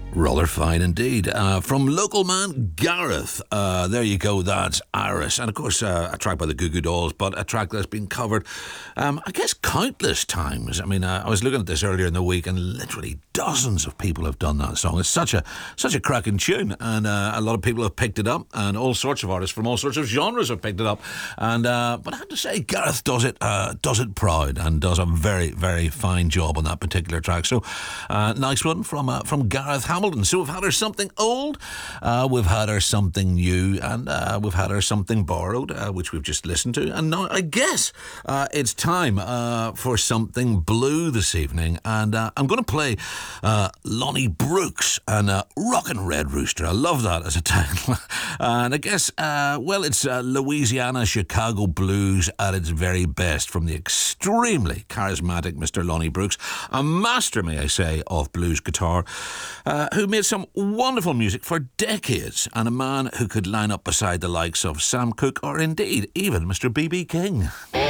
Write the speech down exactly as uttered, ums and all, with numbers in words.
Rather fine indeed. Uh, from local man Gareth. Uh, there you go, that's Iris. And of course, uh, a track by the Goo Goo Dolls, but a track that's been covered, um, I guess, countless times. I mean, uh, I was looking at this earlier in the week, and literally dozens of people have done that song. It's such a such a cracking tune, and uh, a lot of people have picked it up, and all sorts of artists from all sorts of genres have picked it up. And uh, but I have to say, Gareth does it uh, does it proud, and does a very, very fine job on that particular track. So, uh, nice one from uh, from Gareth Hamilton. So we've had her something old, uh, we've had her something new, and uh, we've had her something borrowed, uh, which we've just listened to. And now I guess uh, it's time uh, for something blue this evening. And uh, I'm going to play uh, Lonnie Brooks and uh, Rockin' Red Rooster. I love that as a title. And I guess, uh, well, it's uh, Louisiana Chicago blues at its very best from the extremely charismatic Mister Lonnie Brooks, a master, may I say, of blues guitar, uh, who made some wonderful music for decades, and a man who could line up beside the likes of Sam Cooke or indeed even Mister B B King.